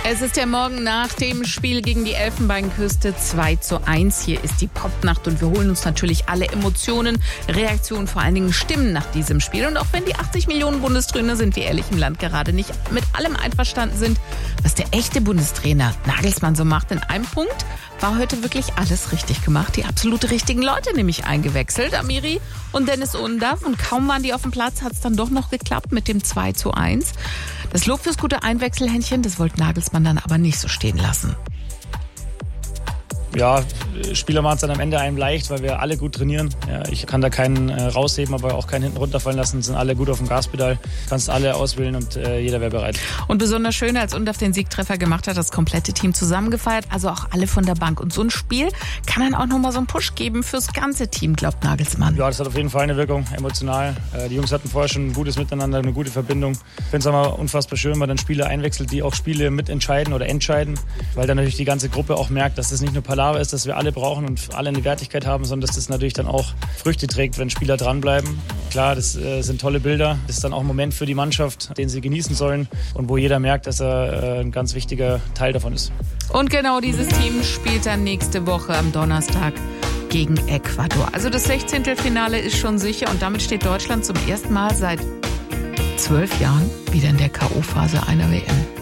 Es ist der Morgen nach dem Spiel gegen die Elfenbeinküste 2:1. Hier ist die Popnacht und wir holen uns natürlich alle Emotionen, Reaktionen, vor allen Dingen Stimmen nach diesem Spiel. Und auch wenn die 80 Millionen Bundestrainer, sind wir ehrlich, im Land gerade nicht mit allem einverstanden sind, was der echte Bundestrainer Nagelsmann so macht. In einem Punkt war heute wirklich alles richtig gemacht. Die absolut richtigen Leute nämlich eingewechselt. Amiri und Dennis Undav. Und kaum waren die auf dem Platz, hat es dann doch noch geklappt mit dem 2:1. Das Lob fürs gute Einwechselhändchen, das wollte Nagelsmann dann aber nicht so stehen lassen. Ja, Spieler machen es dann am Ende einem leicht, weil wir alle gut trainieren. Ja, ich kann da keinen rausheben, aber auch keinen hinten runterfallen lassen. Sind alle gut auf dem Gaspedal. Kannst alle auswählen und jeder wäre bereit. Und besonders schön, als Undav den Siegtreffer gemacht hat, das komplette Team zusammengefeiert, also auch alle von der Bank. Und so ein Spiel kann dann auch nochmal so einen Push geben fürs ganze Team, glaubt Nagelsmann. Ja, das hat auf jeden Fall eine Wirkung, emotional. Die Jungs hatten vorher schon ein gutes Miteinander, eine gute Verbindung. Ich finde es aber unfassbar schön, wenn man dann Spieler einwechselt, die auch Spiele mitentscheiden oder entscheiden, weil dann natürlich die ganze Gruppe auch merkt, dass das nicht nur Palaver ist, dass wir alle brauchen und alle eine Wertigkeit haben, sondern dass das natürlich dann auch Früchte trägt, wenn Spieler dranbleiben. Klar, das sind tolle Bilder. Das ist dann auch ein Moment für die Mannschaft, den sie genießen sollen und wo jeder merkt, dass er ein ganz wichtiger Teil davon ist. Und genau dieses Team spielt dann nächste Woche am Donnerstag gegen Ecuador. Also das 16. ist schon sicher und damit steht Deutschland zum ersten Mal seit 12 Jahren wieder in der K.O.-Phase einer WM.